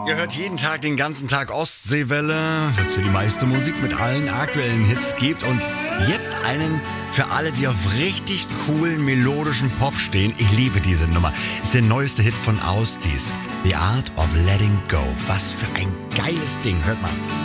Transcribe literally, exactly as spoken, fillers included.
gehört jeden Tag, den ganzen Tag Ostseewelle. Das hier die meiste Musik mit allen aktuellen Hits gibt. Und jetzt einen für alle, die auf richtig coolen, melodischen Pop stehen. Ich liebe diese Nummer. Ist der neueste Hit von Austis. The Art of Letting Go. Was für ein geiles Ding. Hört mal.